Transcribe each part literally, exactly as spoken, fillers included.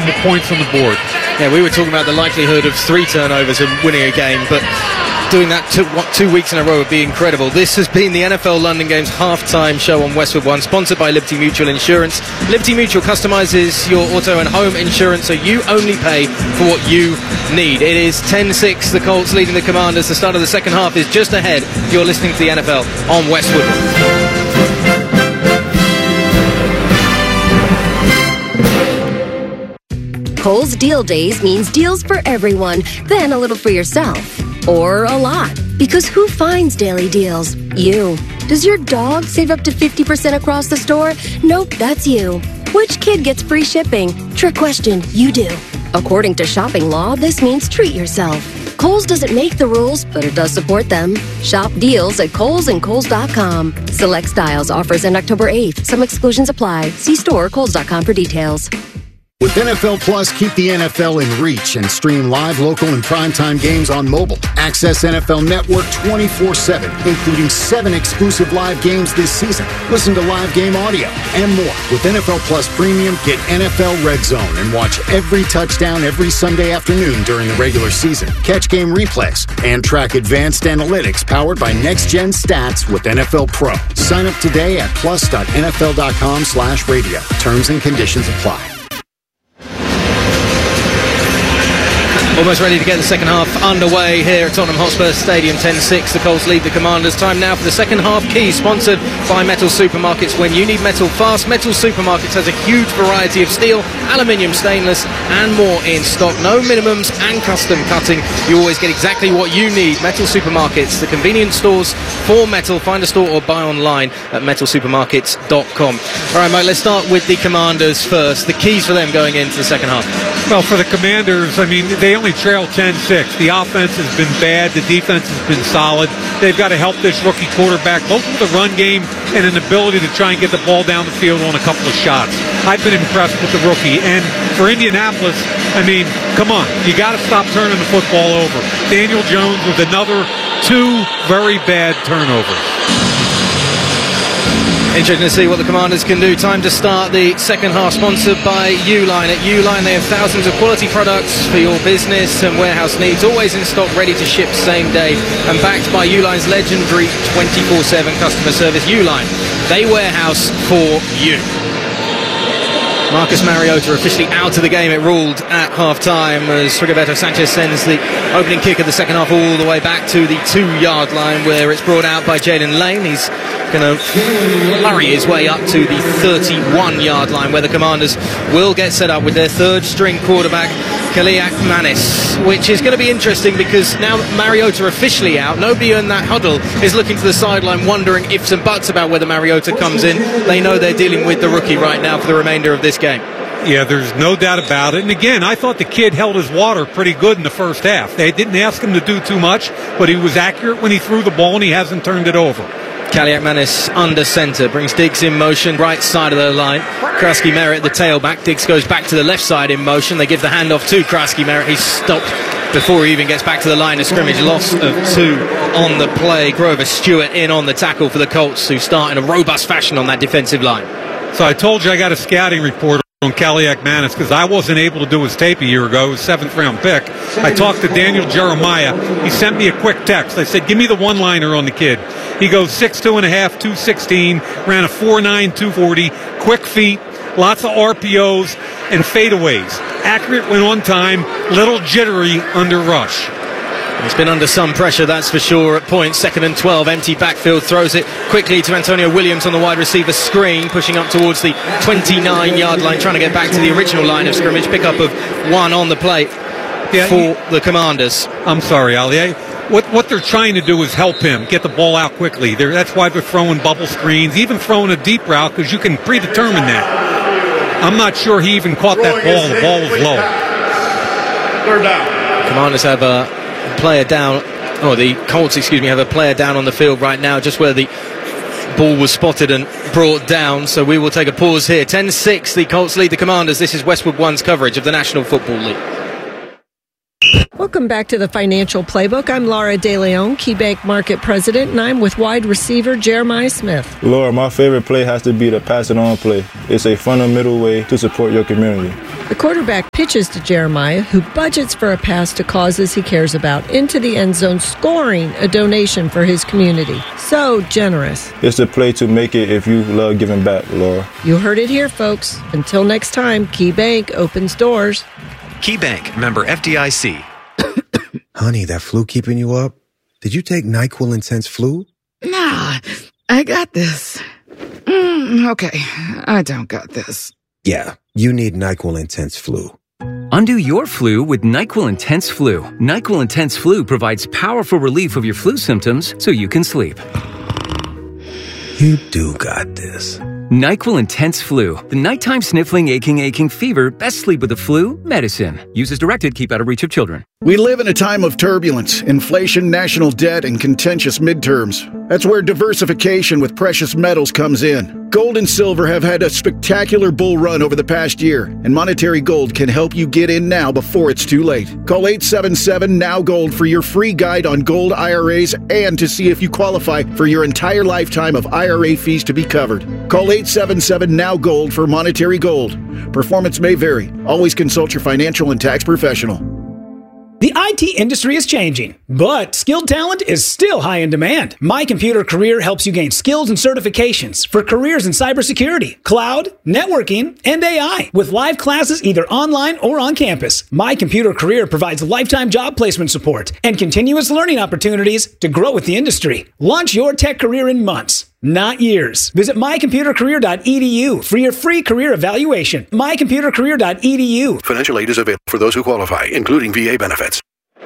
valuable points on the board. Yeah, we were talking about the likelihood of three turnovers and winning a game, but doing that two, what, two weeks in a row would be incredible. This has been the N F L London Games halftime show on Westwood One, sponsored by Liberty Mutual Insurance. Liberty Mutual customizes your auto and home insurance so you only pay for what you need. It is ten six, the Colts leading the Commanders. The start of the second half is just ahead. You're listening to the N F L on Westwood One. Kohl's Deal Days means deals for everyone, then a little for yourself. Or a lot. Because who finds daily deals? You. Does your dog save up to fifty percent across the store? Nope, that's you. Which kid gets free shipping? Trick question, you do. According to shopping law, this means treat yourself. Kohl's doesn't make the rules, but it does support them. Shop deals at Kohl's and Kohl's dot com. Select styles offers end October eighth. Some exclusions apply. See store or Kohl's dot com for details. With N F L Plus, keep the N F L in reach and stream live, local, and primetime games on mobile. Access N F L Network twenty-four seven, including seven exclusive live games this season. Listen to live game audio and more. With N F L Plus Premium, get N F L Red Zone and watch every touchdown every Sunday afternoon during the regular season. Catch game replays and track advanced analytics powered by next-gen stats with N F L Pro. Sign up today at plus dot N F L dot com slash radio. Terms and conditions apply. Almost ready to get the second half underway here at Tottenham Hotspur Stadium. Ten six, the Colts lead the Commanders. Time now for the second half key, sponsored by Metal Supermarkets. When you need metal fast, Metal Supermarkets has a huge variety of steel, aluminium, stainless and more in stock. No minimums and custom cutting. You always get exactly what you need. Metal Supermarkets, the convenience stores for metal. Find a store or buy online at metal supermarkets dot com. All right, Mike, let's start with the Commanders first. The keys for them going into the second half. Well, for the Commanders, I mean, they only trail ten six. The offense has been bad. The defense has been solid. They've got to help this rookie quarterback, both with the run game and an ability to try and get the ball down the field on a couple of shots. I've been impressed with the rookie. And for Indianapolis, I mean, come on. You got to stop turning the football over. Daniel Jones with another two very bad turnovers. Interesting to see what the Commanders can do. Time to start the second half, sponsored by Uline. At Uline, they have thousands of quality products for your business and warehouse needs, always in stock, ready to ship same day, and backed by Uline's legendary twenty-four seven customer service. Uline, they warehouse for you. Marcus Mariota officially out of the game. It ruled at half-time as Rigoberto Sanchez sends the opening kick of the second half all the way back to the two-yard line, where it's brought out by Jaden Lane. He's going to hurry his way up to the thirty-one-yard line, where the Commanders will get set up with their third-string quarterback, Kaliak Manis, which is going to be interesting because now Mariota officially out, nobody in that huddle is looking to the sideline wondering ifs and buts about whether Mariota comes in. They know they're dealing with the rookie right now for the remainder of this game. Yeah, there's no doubt about it. And again, I thought the kid held his water pretty good in the first half. They didn't ask him to do too much, but he was accurate when he threw the ball and he hasn't turned it over. Kaliak Manis under centre, brings Diggs in motion, right side of the line. Kraski Merritt, the tailback. Diggs goes back to the left side in motion. They give the handoff to Kraski Merritt. He's stopped before he even gets back to the line of scrimmage. Loss of two on the play. Grover Stewart in on the tackle for the Colts, who start in a robust fashion on that defensive line. So I told you I got a scouting report on Kaliak Manis because I wasn't able to do his tape a year ago, his seventh round pick. I talked to Daniel Jeremiah. He sent me a quick text. I said, give me the one-liner on the kid. He goes six two and a half, two sixteen, ran a four nine, two forty, quick feet, lots of R P Os and fadeaways. Accurate when on time, little jittery under rush. He's been under some pressure, that's for sure, at points. Second and twelve, empty backfield, throws it quickly to Antonio Williams on the wide receiver screen, pushing up towards the twenty-nine-yard line, trying to get back to the original line of scrimmage. Pickup of one on the plate yeah, for he, the Commanders. I'm sorry, Ali. What, what they're trying to do is help him get the ball out quickly. They're, that's why they're throwing bubble screens, even throwing a deep route, because you can predetermine that. I'm not sure he even caught that ball. The ball was low. Third down. Commanders have a player down, oh, the Colts, excuse me, have a player down on the field right now, just where the ball was spotted and brought down. So we will take a pause here. ten six, the Colts lead the Commanders. This is Westwood One's coverage of the National Football League. Welcome back to the Financial Playbook. I'm Laura DeLeon, KeyBank Market President, and I'm with wide receiver Jeremiah Smith. Laura, my favorite play has to be the pass it on play. It's a fundamental way to support your community. The quarterback pitches to Jeremiah, who budgets for a pass to causes he cares about, into the end zone, scoring a donation for his community. So generous. It's the play to make it if you love giving back, Laura. You heard it here, folks. Until next time, KeyBank opens doors. KeyBank, member F D I C. Honey, that flu keeping you up? Did you take NyQuil Intense Flu? Nah, I got this. Mm, okay, I don't got this. Yeah, you need NyQuil Intense Flu. Undo your flu with NyQuil Intense Flu. NyQuil Intense Flu provides powerful relief of your flu symptoms so you can sleep. You do got this. NyQuil Intense Flu. The nighttime sniffling, aching, aching fever. Best sleep with the flu. Medicine. Use as directed. Keep out of reach of children. We live in a time of turbulence, inflation, national debt, and contentious midterms. That's where diversification with precious metals comes in. Gold and silver have had a spectacular bull run over the past year, and Monetary Gold can help you get in now before it's too late. Call eight seven seven, N O W Gold for your free guide on gold I R As and to see if you qualify for your entire lifetime of I R A fees to be covered. Call eight seven seven, N O W Gold for Monetary Gold. Performance may vary. Always consult your financial and tax professional. The I T industry is changing, but skilled talent is still high in demand. My Computer Career helps you gain skills and certifications for careers in cybersecurity, cloud, networking, and A I, with live classes either online or on campus. My Computer Career provides lifetime job placement support and continuous learning opportunities to grow with the industry. Launch your tech career in months, not years. Visit my computer career dot e d u for your free career evaluation. my computer career dot e d u. Financial aid is available for those who qualify, including V A benefits.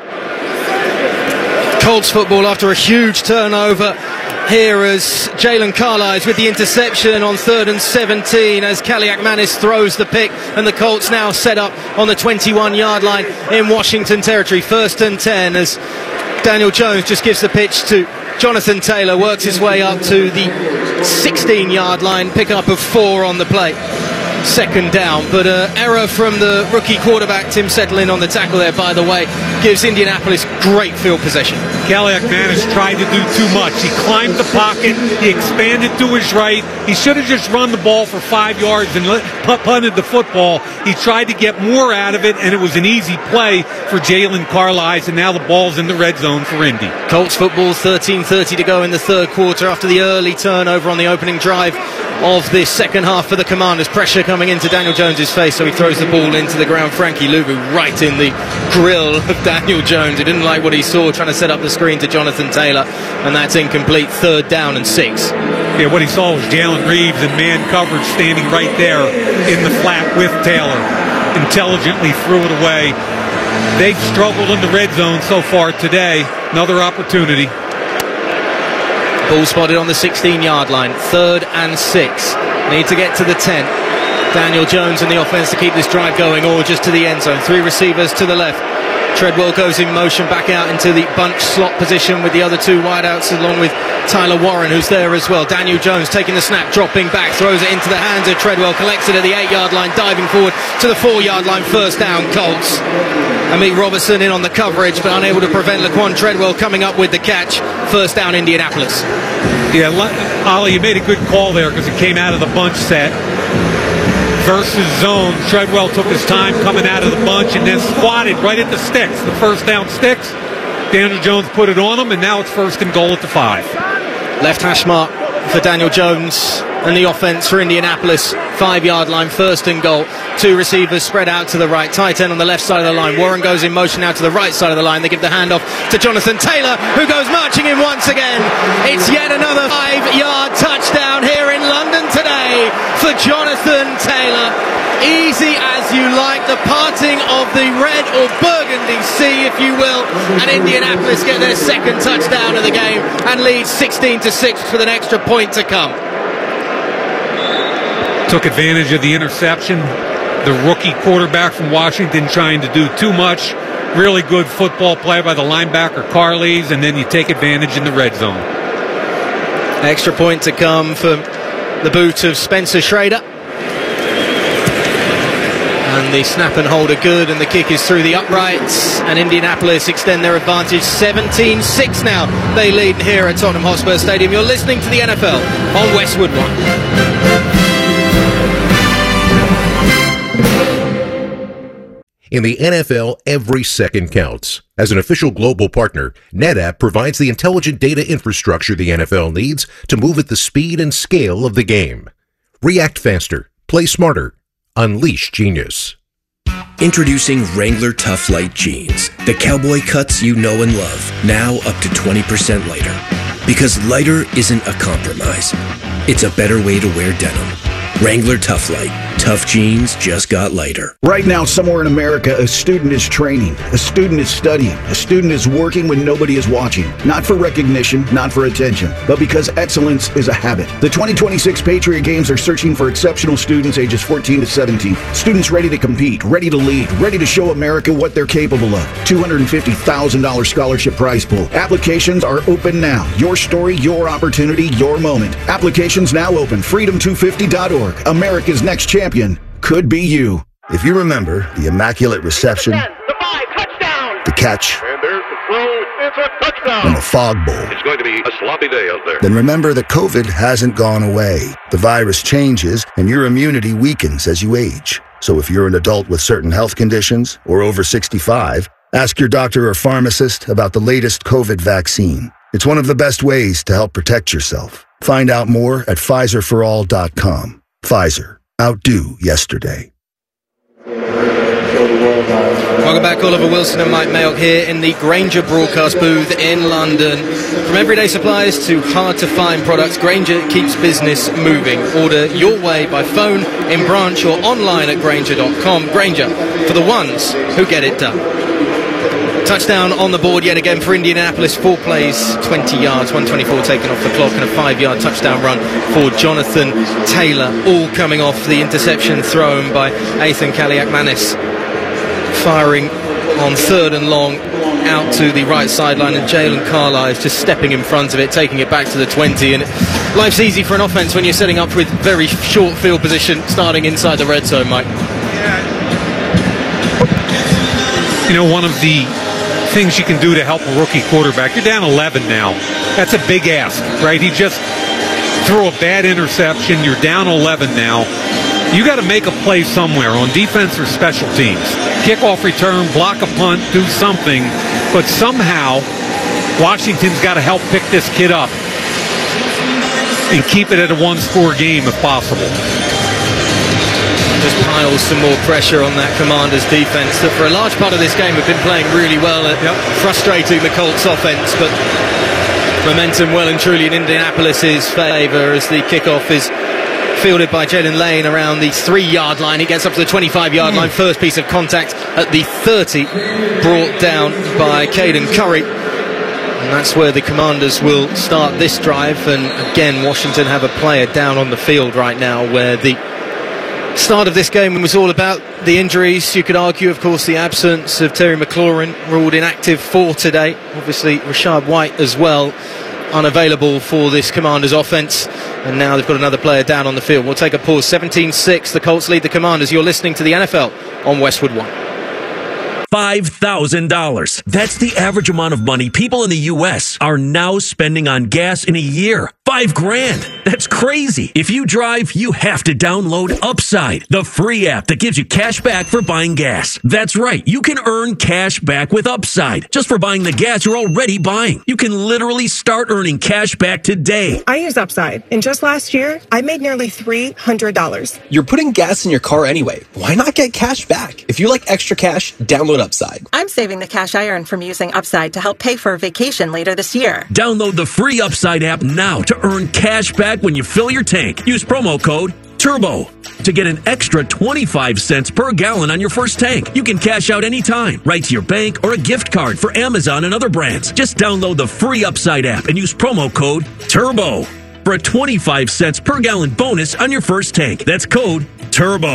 Colts football after a huge turnover here as Jalen Carlisle with the interception on third and seventeen as Kaliak Manis throws the pick, and the Colts now set up on the twenty-one yard line in Washington territory. First and ten as Daniel Jones just gives the pitch to Jonathan Taylor, works his way up to the sixteen yard line, pick up of four on the play. Second down, but an error from the rookie quarterback Tim Settlin on the tackle there, by the way, gives Indianapolis great field possession. Kaliak Manis tried to do too much. He climbed the pocket, he expanded to his right. He should have just run the ball for five yards and punted the football. He tried to get more out of it, and it was an easy play for Jalen Carlisle, and now the ball's in the red zone for Indy. Colts football, thirteen thirty to go in the third quarter after the early turnover on the opening drive of this second half for the Commanders. Pressure coming into Daniel Jones' face, so he throws the ball into the ground. Frankie Luvu right in the grill of Daniel Jones. He didn't like what he saw, trying to set up the screen to Jonathan Taylor, and that's incomplete. Third down and six. Yeah, what he saw was Jalen Reeves in man coverage standing right there in the flat with Taylor. Intelligently threw it away. They've struggled in the red zone so far today. Another opportunity. Ball spotted on the sixteen yard line. Third and six. Need to get to the ten. Daniel Jones and the offense to keep this drive going, or just to the end zone. Three receivers to the left. Treadwell goes in motion back out into the bunch slot position with the other two wideouts, along with Tyler Warren, who's there as well. Daniel Jones taking the snap, dropping back, throws it into the hands of Treadwell, collects it at the eight yard line, diving forward to the four yard line. First down, Colts. Amit Robertson in on the coverage, but unable to prevent Laquan Treadwell coming up with the catch. First down, Indianapolis. Yeah, Ollie, you made a good call there because it came out of the bunch set versus zone. Treadwell took his time coming out of the bunch and then squatted right at the sticks. The first down sticks. Daniel Jones put it on him, and now it's first and goal at the five. Left hash mark for Daniel Jones and the offense for Indianapolis. Five yard line, first and goal. Two receivers spread out to the right. Tight end on the left side of the line. Warren goes in motion now to the right side of the line. They give the handoff to Jonathan Taylor, who goes marching in once again. It's yet another five yard touchdown here in London today for Jonathan Taylor. Easy as you like, the parting of the red or burgundy sea, if you will, and Indianapolis get their second touchdown of the game and lead sixteen to six with an extra point to come. Took advantage of the interception. The rookie quarterback from Washington trying to do too much. Really good football play by the linebacker Carlisle, and then you take advantage in the red zone. Extra point to come from the boot of Spencer Schrader. And And the snap and hold are good, and the kick is through the uprights, and Indianapolis extend their advantage seventeen six now. They lead here at Tottenham Hotspur Stadium. You're listening to the N F L on Westwood One. In the N F L, every second counts. As an official global partner, NetApp provides the intelligent data infrastructure the N F L needs to move at the speed and scale of the game. React faster, play smarter, unleash genius. Introducing Wrangler Tough Light Jeans, the cowboy cuts you know and love, now up to twenty percent lighter. Because lighter isn't a compromise. It's a better way to wear denim. Wrangler Tough Light. Tough jeans just got lighter. Right now, somewhere in America, a student is training, a student is studying, a student is working when nobody is watching. Not for recognition, not for attention, but because excellence is a habit. The twenty twenty-six Patriot Games are searching for exceptional students ages fourteen to seventeen. Students ready to compete, ready to lead, ready to show America what they're capable of. two hundred fifty thousand dollars scholarship prize pool. Applications are open now. Your story, your opportunity, your moment. Applications now open. freedom two fifty dot org. America's next champion could be you. If you remember the immaculate reception, The five, touchdown! the catch, And there's the throw. It's a touchdown. and the fog bowl, It's going to be a sloppy day out there. then remember that COVID hasn't gone away. The virus changes and your immunity weakens as you age. So if you're an adult with certain health conditions or over sixty-five, ask your doctor or pharmacist about the latest COVID vaccine. It's one of the best ways to help protect yourself. Find out more at Pfizer for all dot com. Pfizer. Outdo yesterday. Welcome back, Oliver Wilson and Mike Mayock here in the Grainger broadcast booth in London. From everyday supplies to hard-to-find products, Grainger keeps business moving. Order your way by phone, in branch or online at Grainger dot com. Grainger, for the ones who get it done. Touchdown on the board yet again for Indianapolis. Four plays, twenty yards, one twenty-four taken off the clock, and a five-yard touchdown run for Jonathan Taylor. All coming off the interception thrown by Ethan Kaliakmanis. Firing on third and long out to the right sideline, and Jalen Carlisle is just stepping in front of it, taking it back to the twenty. And life's easy for an offense when you're setting up with very short field position starting inside the red zone, Mike. You know, one of the things you can do to help a rookie quarterback, you're down eleven now. That's a big ask, right? He just threw a bad interception. You're down eleven now. You got to make a play somewhere on defense or special teams. Kickoff return, block a punt, do something. But somehow, Washington's got to help pick this kid up and keep it at a one-score game if possible. Just piles some more pressure on that Commanders defense that for a large part of this game have been playing really well at yep. frustrating the Colts offense, but momentum well and truly in Indianapolis's favor as the kickoff is fielded by Jalen Lane around the three-yard line. He gets up to the twenty-five-yard line. First piece of contact at the thirty, brought down by Caden Curry. And that's where the Commanders will start this drive. And again, Washington have a player down on the field right now, where the start of this game was all about the injuries. You could argue, of course, the absence of Terry McLaurin, ruled inactive for today. Obviously, Rashad White as well, unavailable for this Commanders offense. And now they've got another player down on the field. We'll take a pause. seventeen six, the Colts lead the Commanders. You're listening to the N F L on Westwood One. five thousand dollars. That's the average amount of money people in the U S are now spending on gas in a year. Five grand. That's crazy. If you drive, you have to download Upside, the free app that gives you cash back for buying gas. That's right. You can earn cash back with Upside just for buying the gas you're already buying. You can literally start earning cash back today. I use Upside, and just last year, I made nearly three hundred dollars. You're putting gas in your car anyway. Why not get cash back? If you like extra cash, download Upside. I'm saving the cash I earn from using Upside to help pay for a vacation later this year. Download the free Upside app now to earn cash back when you fill your tank. Use promo code TURBO to get an extra twenty-five cents per gallon on your first tank. You can cash out anytime, right to your bank or a gift card for Amazon and other brands. Just download the free Upside app and use promo code TURBO for a twenty-five cents per gallon bonus on your first tank. That's code TURBO.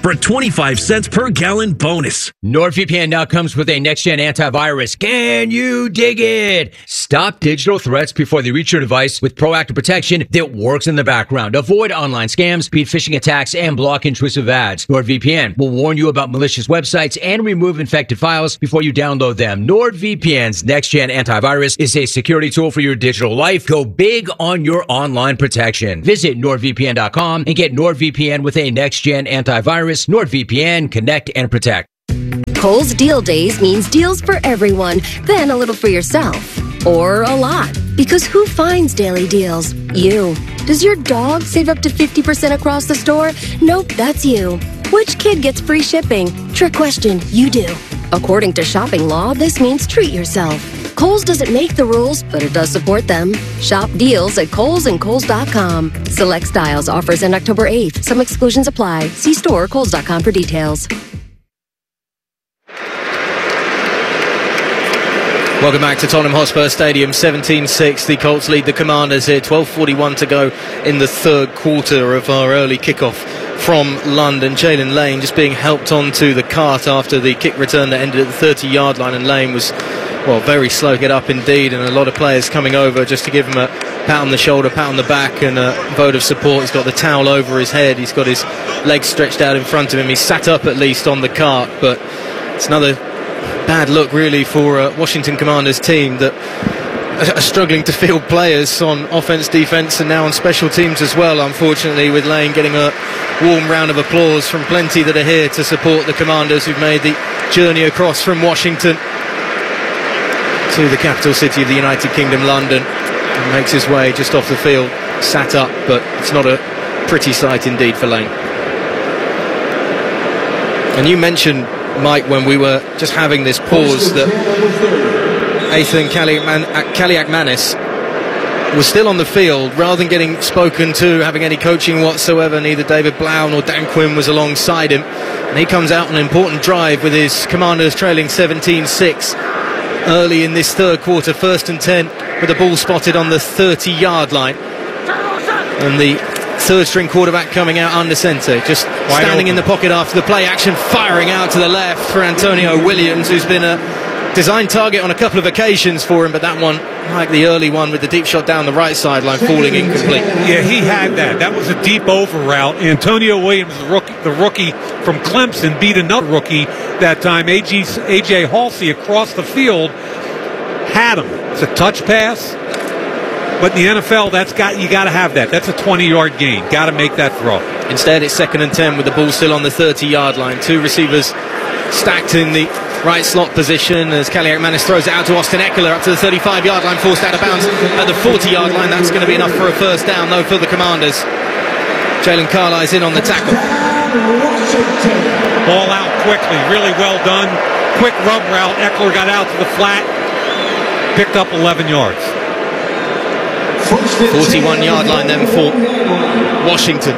for a twenty-five cents per gallon bonus. NordVPN now comes with a next-gen antivirus. Can you dig it? Stop digital threats before they reach your device with proactive protection that works in the background. Avoid online scams, beat phishing attacks, and block intrusive ads. NordVPN will warn you about malicious websites and remove infected files before you download them. NordVPN's next-gen antivirus is a security tool for your digital life. Go big on your online protection. Visit nord v p n dot com and get NordVPN with a next-gen antivirus. NordVPN, connect and protect. Kohl's Deal Days means deals for everyone, then a little for yourself. Or a lot. Because who finds daily deals? You. Does your dog save up to fifty percent across the store? Nope, that's you. Which kid gets free shipping? Trick question, you do. According to shopping law, this means treat yourself. Kohl's doesn't make the rules, but it does support them. Shop deals at Kohl's and Kohl's dot com. Select styles offers end October eighth. Some exclusions apply. See store or Kohl's dot com for details. Welcome back to Tottenham Hotspur Stadium, seventeen six. The Colts lead the Commanders here. twelve forty-one to go in the third quarter of our early kickoff from London. Jalen Lane just being helped onto the cart after the kick return that ended at the thirty-yard line, and Lane was, well, very slow to get up indeed, and a lot of players coming over just to give him a pat on the shoulder, pat on the back, and a vote of support. He's got the towel over his head. He's got his legs stretched out in front of him. He's sat up at least on the cart, but it's another bad look really for uh, Washington Commanders team that are struggling to field players on offense, defense, and now on special teams as well, unfortunately, with Lane getting a warm round of applause from plenty that are here to support the Commanders who've made the journey across from Washington to the capital city of the United Kingdom, London, and makes his way just off the field, sat up, but it's not a pretty sight indeed for Lane. And you mentioned, Mike, when we were just having this pause, that Ethan Kaliakmanis was still on the field rather than getting spoken to, having any coaching whatsoever. Neither David Blau nor Dan Quinn was alongside him, and he comes out on an important drive with his Commanders trailing seventeen six early in this third quarter, first and ten, with the ball spotted on the thirty-yard line, and the third string quarterback coming out under centre, just Wide standing open in the pocket after the play action, firing out to the left for Antonio Williams, who's been a design target on a couple of occasions for him, but that one, like the early one with the deep shot down the right sideline, falling incomplete. Yeah, he had that. That was a deep over route. Antonio Williams, the rookie, the rookie from Clemson, beat another rookie that time, A J Halsey, across the field, had him. It's a touch pass. But in the N F L, that's got you got to have that. That's a twenty-yard gain. Got to make that throw. Instead, it's second and ten with the ball still on the thirty-yard line. Two receivers stacked in the right slot position as Kaliakmanis throws it out to Austin Eckler up to the thirty-five-yard line, forced out of bounds at the forty-yard line. That's going to be enough for a first down, though, for the Commanders. Jalen Carlisle's in on the tackle. Ball out quickly, really well done. Quick rub route. Eckler got out to the flat, picked up eleven yards. forty-one-yard line then for Washington.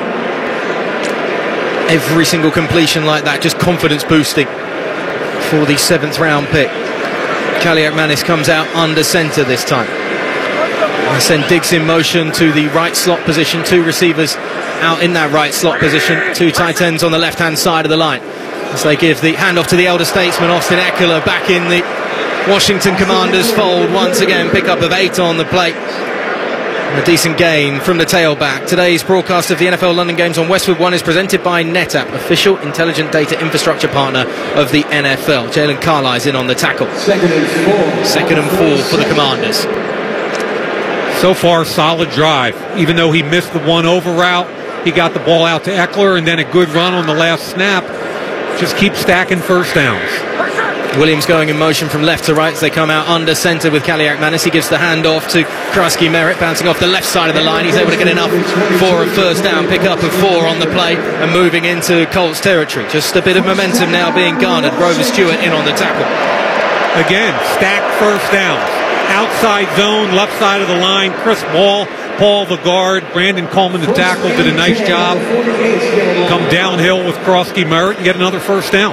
Every single completion like that, just confidence boosting for the seventh round pick. Kaliakmanis comes out under centre this time. And send Diggs in motion to the right slot position. Two receivers out in that right slot position. Two tight ends on the left-hand side of the line. As they give the handoff to the elder statesman, Austin Eckler, back in the Washington Commanders fold once again. Pick up of eight on the plate. A decent gain from the tailback. Today's broadcast of the N F L London Games on Westwood One is presented by NetApp, official intelligent data infrastructure partner of the N F L. Jalen Carlisle's in on the tackle. Second and four. Second and four for the Commanders. So far, solid drive. Even though he missed the one over route, he got the ball out to Eckler, and then a good run on the last snap. Just keep stacking first downs. Williams going in motion from left to right as they come out under centre with Kaliakmanis. He gives the handoff to Krusky Merritt, bouncing off the left side of the line. He's able to get enough for a first down, pick up of four on the play, and moving into Colts territory. Just a bit of momentum now being garnered. Grover Stewart in on the tackle. Again, stacked first downs. Outside zone, left side of the line. Chris Ball, Paul the guard, Brandon Coleman the tackle, did a nice job. Come downhill with Krusky Merritt and get another first down.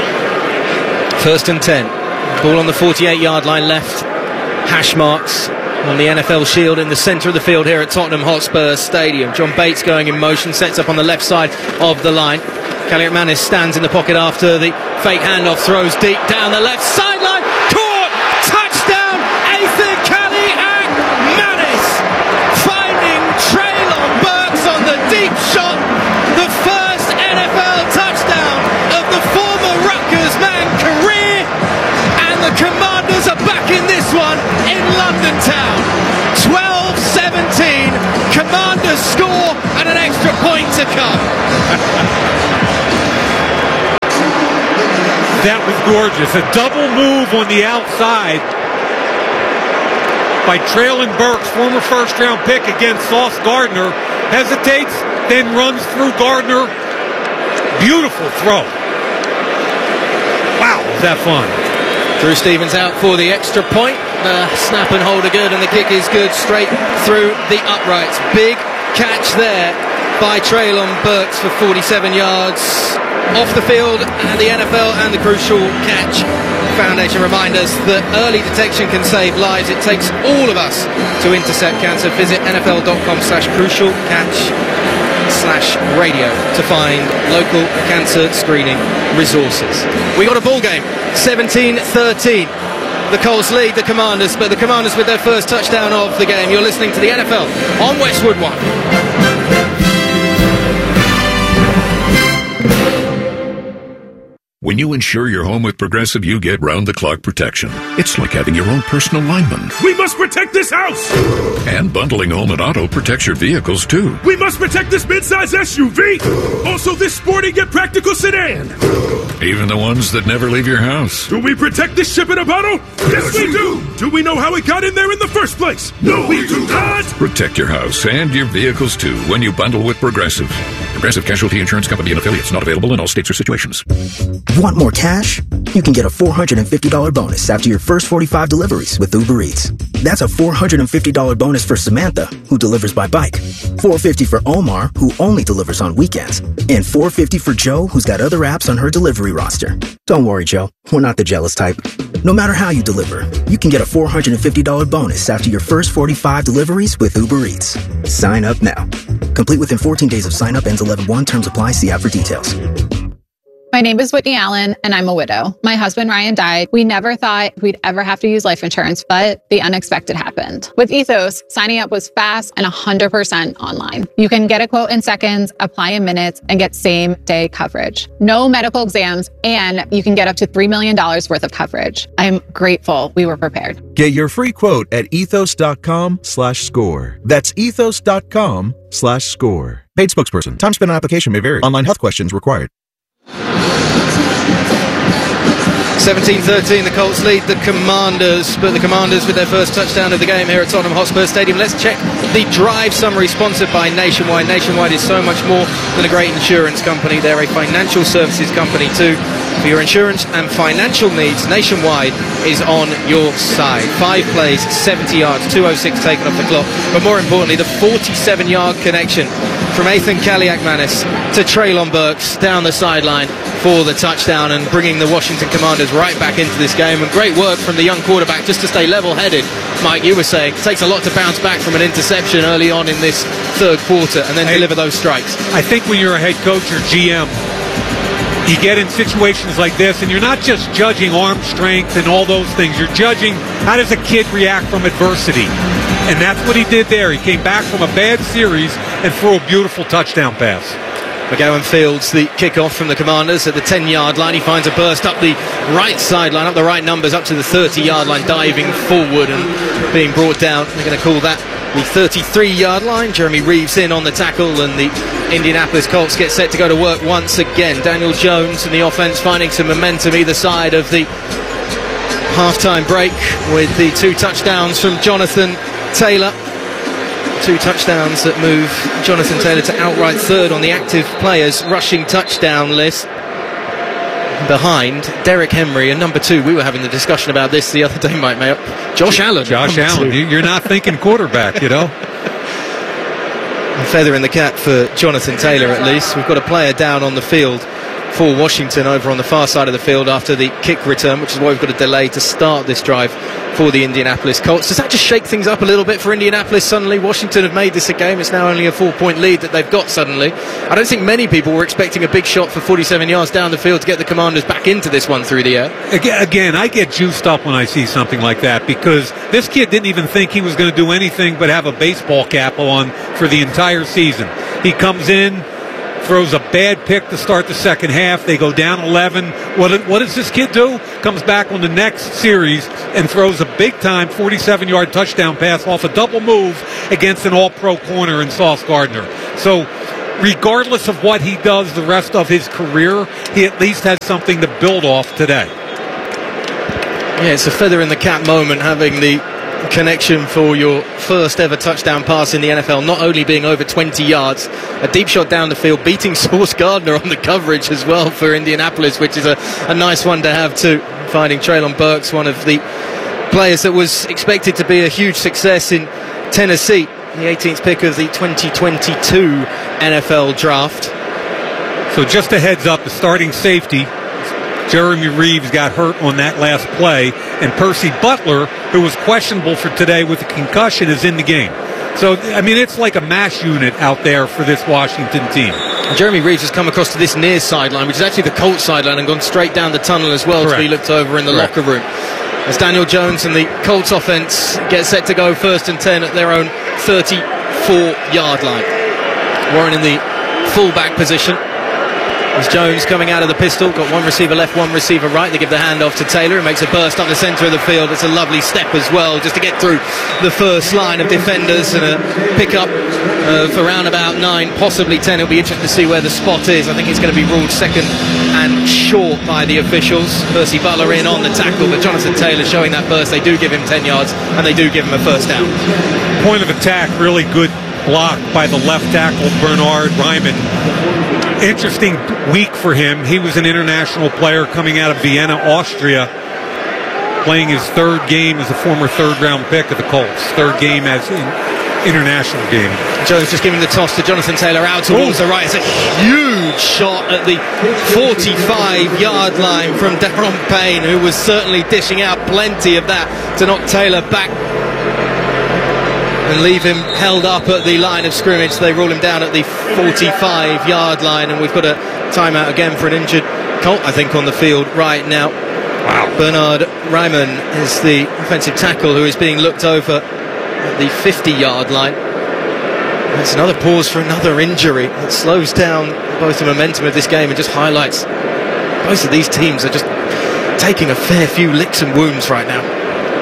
First and ten. Ball on the forty-eight-yard line left. Hash marks on the N F L Shield in the centre of the field here at Tottenham Hotspur Stadium. John Bates going in motion, sets up on the left side of the line. Kelly McManus stands in the pocket after the fake handoff, throws deep down the left sideline. Caught! Touchdown! Ethan Kelly McManus finding Traylon Burks on the deep shot. The first N F L touchdown of the former Rutgers man career. And the Commanders are back in this one in London town. twelve seventeen. Commanders score and an extra point to come. That was gorgeous. A double move on the outside by Traylon Burks, former first-round pick against Sauce Gardner. Hesitates, then runs through Gardner. Beautiful throw. Wow, was that fun. Drew Stevens out for the extra point. The snap and hold are good, and the kick is good straight through the uprights. Big catch there by Traylon Burks for forty-seven yards. Off the field, and the N F L and the Crucial Catch Foundation remind us that early detection can save lives. It takes all of us to intercept cancer. Visit nfl.com slash crucial catch slash radio to find local cancer screening resources. We got a ball game, seventeen thirteen. The Colts lead the Commanders, but the Commanders with their first touchdown of the game. You're listening to the N F L on Westwood One. When you insure your home with Progressive, you get round-the-clock protection. It's like having your own personal lineman. We must protect this house! And bundling home and auto protects your vehicles, too. We must protect this midsize S U V! Also this sporty yet practical sedan! Even the ones that never leave your house. Do we protect this ship in a bottle? Yes, we do! Do we know how it got in there in the first place? No, we do not! Protect your house and your vehicles, too, when you bundle with Progressive. Progressive Casualty Insurance Company and affiliates. Not available in all states or situations. Want more cash? You can get a four hundred fifty dollars bonus after your first forty-five deliveries with Uber Eats. That's a four hundred fifty dollars bonus for Samantha, who delivers by bike, four hundred fifty dollars for Omar, who only delivers on weekends, and four hundred fifty dollars for Joe, who's got other apps on her delivery roster. Don't worry, Joe. We're not the jealous type. No matter how you deliver, you can get a four hundred fifty dollars bonus after your first forty-five deliveries with Uber Eats. Sign up now. Complete within fourteen days of sign up. Ends eleven one. Terms apply. See app for details. My name is Whitney Allen, and I'm a widow. My husband, Ryan, died. We never thought we'd ever have to use life insurance, but the unexpected happened. With Ethos, signing up was fast and one hundred percent online. You can get a quote in seconds, apply in minutes, and get same-day coverage. No medical exams, and you can get up to three million dollars worth of coverage. I'm grateful we were prepared. Get your free quote at ethos.com slash score. That's ethos.com slash score. Paid spokesperson. Time spent on application may vary. Online health questions required. seventeen thirteen, the Colts lead the Commanders, but the Commanders with their first touchdown of the game here at Tottenham Hotspur Stadium. Let's check the drive summary sponsored by Nationwide. Nationwide is so much more than a great insurance company. They're a financial services company too. For your insurance and financial needs, Nationwide is on your side. Five plays, seventy yards, two oh six taken off the clock, but more importantly, the forty-seven yard connection from Ethan Kelly McManus to Traylon Burks down the sideline for the touchdown and bringing the Washington Commanders right back into this game. And great work from the young quarterback just to stay level-headed. Mike, you were saying it takes a lot to bounce back from an interception early on in this third quarter and then I, deliver those strikes. I think when you're a head coach or G M, you get in situations like this and you're not just judging arm strength and all those things. You're judging how does a kid react from adversity. And that's what he did there. He came back from a bad series and threw a beautiful touchdown pass. McGowan fields the kickoff from the Commanders at the ten yard line. He finds a burst up the right sideline, up the right numbers, up to the thirty yard line, diving forward and being brought down. They're going to call that the thirty-three yard line. Jeremy Reeves in on the tackle, and the Indianapolis Colts get set to go to work once again. Daniel Jones and the offense finding some momentum either side of the halftime break with the two touchdowns from Jonathan Taylor. Two touchdowns that move Jonathan Taylor to outright third on the active players rushing touchdown list, behind Derrick Henry and number two. We were having the discussion about this the other day, Mike Mayo. Josh Allen. Josh Allen. Two. You're not thinking quarterback, you know. A feather in the cap for Jonathan Taylor, at least. We've got a player down on the field for Washington over on the far side of the field after the kick return, which is why we've got a delay to start this drive for the Indianapolis Colts. Does that just shake things up a little bit for Indianapolis suddenly? Washington have made this a game. It's now only a four-point lead that they've got suddenly. I don't think many people were expecting a big shot for forty-seven yards down the field to get the Commanders back into this one through the air. Again, I get juiced up when I see something like that because this kid didn't even think he was going to do anything but have a baseball cap on for the entire season. He comes in, throws a bad pick to start the second half. They go down eleven. What, what does this kid do? Comes back on the next series and throws a big-time forty-seven-yard touchdown pass off a double move against an all-pro corner in Sauce Gardner. So regardless of what he does the rest of his career, he at least has something to build off today. Yeah, it's a feather in the cap moment having the connection for your first ever touchdown pass in the N F L, not only being over twenty yards, a deep shot down the field, beating Sauce Gardner on the coverage as well for Indianapolis, which is a, a nice one to have too, finding Treylon Burks, one of the players that was expected to be a huge success in Tennessee, the eighteenth pick of the twenty twenty-two N F L draft. So just a heads up, the starting safety Jeremy Reeves got hurt on that last play, and Percy Butler, who was questionable for today with a concussion, is in the game. So, I mean, it's like a mash unit out there for this Washington team. Jeremy Reeves has come across to this near sideline, which is actually the Colts sideline, and gone straight down the tunnel as well. Correct. To be looked over in the Correct. locker room. As Daniel Jones and the Colts offense get set to go first and ten at their own thirty-four-yard line. Warren in the fullback position. As Jones coming out of the pistol, got one receiver left, one receiver right. They give the handoff to Taylor, who makes a burst up the centre of the field. It's a lovely step as well, just to get through the first line of defenders, and a pick-up uh, for round about nine, possibly ten. It'll be interesting to see where the spot is. I think it's going to be ruled second and short by the officials. Percy Butler in on the tackle, but Jonathan Taylor showing that burst. They do give him ten yards, and they do give him a first down. Point of attack, really good block by the left tackle, Bernard Ryman. Interesting week for him. He was an international player coming out of Vienna, Austria, playing his third game as a former third-round pick of the Colts. Third game as an international game. Jones just giving the toss to Jonathan Taylor out towards Ooh. the right. It's a huge shot at the forty-five-yard line from Daron Payne, who was certainly dishing out plenty of that to knock Taylor back and leave him held up at the line of scrimmage. They rule him down at the forty-five-yard line, and we've got a timeout again for an injured Colt, I think, on the field right now. Wow. Bernard Ryman is the offensive tackle who is being looked over at the fifty-yard line. That's another pause for another injury. It slows down both the momentum of this game and just highlights both of these teams are just taking a fair few licks and wounds right now.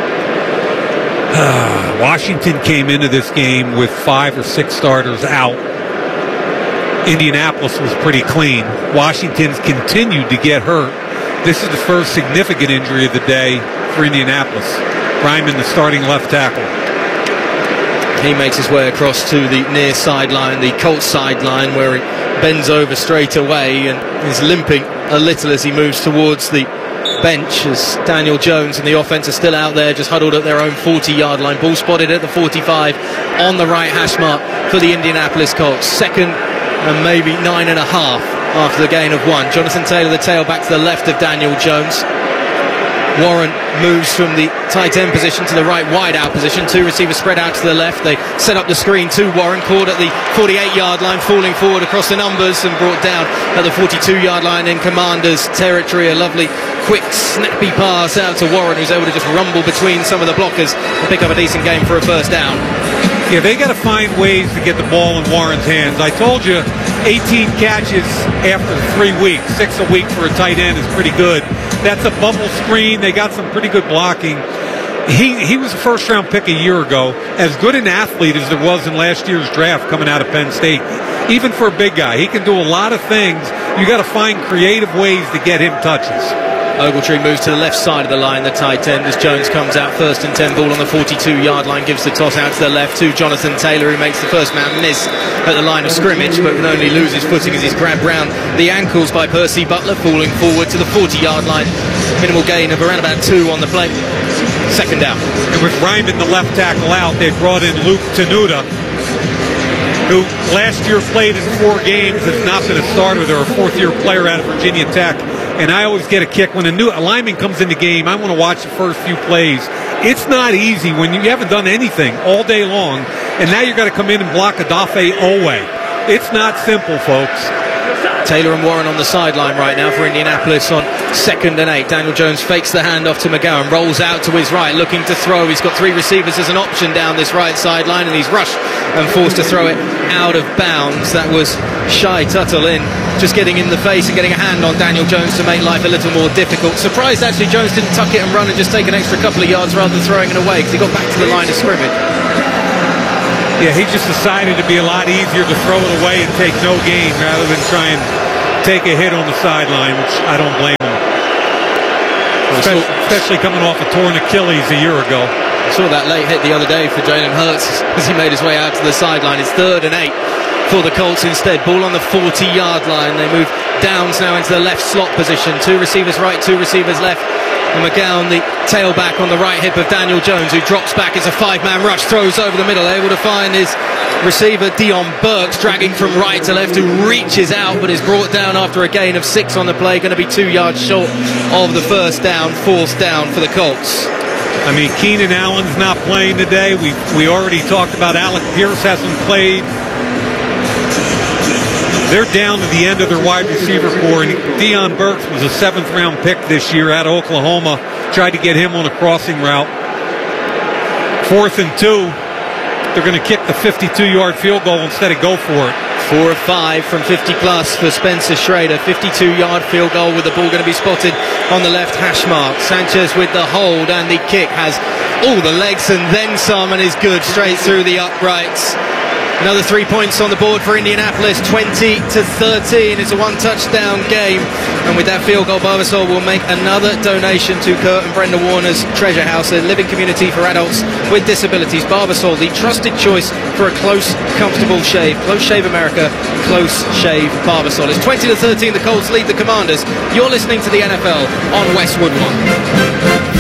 Washington came into this game with five or six starters out. Indianapolis was pretty clean. Washington's continued to get hurt. This is the first significant injury of the day for Indianapolis. Ryman, the starting left tackle. He makes his way across to the near sideline, the Colts sideline, where he bends over straight away and is limping a little as he moves towards the bench, as Daniel Jones and the offense are still out there, just huddled at their own forty-yard line. Ball spotted at the forty-five on the right hash mark for the Indianapolis Colts. Second and maybe nine and a half after the gain of one. Jonathan Taylor, the tailback, to the left of Daniel Jones. Warren moves from the tight end position to the right wide out position. Two receivers spread out to the left. They set up the screen to Warren, caught at the forty-eight-yard line, falling forward across the numbers and brought down at the forty-two-yard line in Commanders territory. A lovely, quick, snappy pass out to Warren, who's able to just rumble between some of the blockers and pick up a decent game for a first down. Yeah, they got to find ways to get the ball in Warren's hands. I told you, eighteen catches after three weeks. Six a week for a tight end is pretty good. That's a bubble screen. They got some pretty good blocking. He he was a first-round pick a year ago. As good an athlete as there was in last year's draft coming out of Penn State. Even for a big guy, he can do a lot of things. You got to find creative ways to get him touches. Ogletree moves to the left side of the line, the tight end, as Jones comes out first and ten, ball on the forty-two-yard line, gives the toss out to the left to Jonathan Taylor, who makes the first man miss at the line of scrimmage, but can only lose his footing as he's grabbed round the ankles by Percy Butler, falling forward to the forty-yard line. Minimal gain of around about two on the play. Second down. And with Ryman, the left tackle, out, they brought in Luke Tenuta. who last year played in four games, has not been a starter. They're a fourth-year player out of Virginia Tech. And I always get a kick when a new a lineman comes in the game. I want to watch the first few plays. It's not easy when you haven't done anything all day long, and now you've got to come in and block Odafe Owe. It's not simple, folks. Taylor and Warren on the sideline right now for Indianapolis on second and eight. Daniel Jones fakes the handoff to McGowan, rolls out to his right, looking to throw. He's got three receivers as an option down this right sideline, and he's rushed and forced to throw it out of bounds. That was Shai Tuttle in, just getting in the face and getting a hand on Daniel Jones to make life a little more difficult. Surprised, actually, Jones didn't tuck it and run and just take an extra couple of yards rather than throwing it away, because he got back to the line of scrimmage. Yeah, he just decided to be a lot easier to throw it away and take no gain rather than try and take a hit on the sideline, which I don't blame him. Especially, especially coming off a torn Achilles a year ago. I saw that late hit the other day for Jalen Hurts as he made his way out to the sideline. It's third and eight for the Colts instead. Ball on the forty-yard line. They move Downs now into the left slot position. Two receivers right, two receivers left. And McGowan, the tailback on the right hip of Daniel Jones, who drops back. It's a five-man rush, throws over the middle, able to find his receiver Dion Burks, dragging from right to left, who reaches out but is brought down after a gain of six on the play. Going to be two yards short of the first down, fourth down for the Colts. I mean, Keenan Allen's not playing today. We we already talked about Alec Pierce hasn't played. They're down to the end of their wide receiver core, and Dion Burks was a seventh-round pick this year out of Oklahoma. Tried to get him on a crossing route. Fourth and two. They're going to kick the fifty-two-yard field goal instead of go for it. Four of five from fifty plus for Spencer Schrader. fifty-two-yard field goal with the ball going to be spotted on the left hash mark. Sanchez with the hold, and the kick has all the legs and then some, and is good straight through the uprights. Another three points on the board for Indianapolis, twenty to thirteen. It's a one-touchdown game. And with that field goal, Barbasol will make another donation to Kurt and Brenda Warner's Treasure House, a living community for adults with disabilities. Barbasol, the trusted choice for a close, comfortable shave. Close Shave America, Close Shave Barbasol. It's twenty to thirteen. The Colts lead the Commanders. You're listening to the N F L on Westwood One.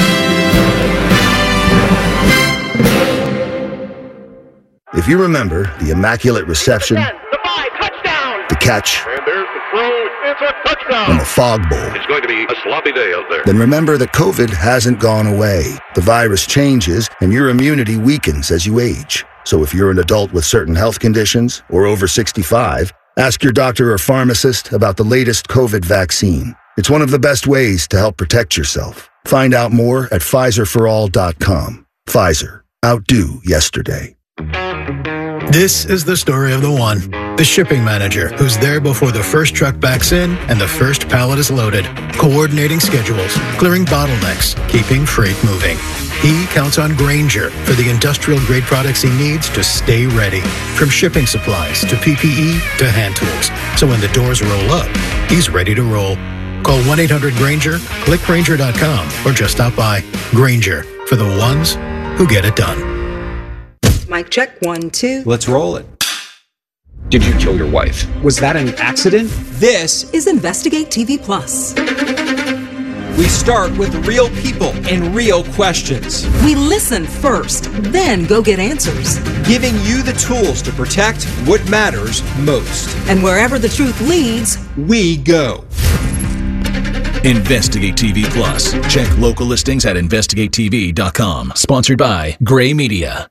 If you remember the immaculate reception, The five, touchdown! the catch, And there's the throw. It's a touchdown. and the fog bowl, It's going to be a sloppy day out there. then remember that COVID hasn't gone away. The virus changes, and your immunity weakens as you age. So if you're an adult with certain health conditions or over sixty-five, ask your doctor or pharmacist about the latest COVID vaccine. It's one of the best ways to help protect yourself. Find out more at Pfizer for all dot com. Pfizer. Outdo yesterday. This is the story of the one, the shipping manager, who's there before the first truck backs in and the first pallet is loaded, coordinating schedules, clearing bottlenecks, keeping freight moving. He counts on Grainger for the industrial-grade products he needs to stay ready, from shipping supplies to P P E to hand tools. So when the doors roll up, he's ready to roll. Call one eight hundred Grainger, click Grainger dot com, or just stop by. Grainger, for the ones who get it done. Mic check, one, two. Let's roll it. Did you kill your wife? Was that an accident? This is Investigate T V Plus. We start with real people and real questions. We listen first, then go get answers. Giving you the tools to protect what matters most. And wherever the truth leads, we go. Investigate T V Plus. Check local listings at investigate T V dot com. Sponsored by Gray Media.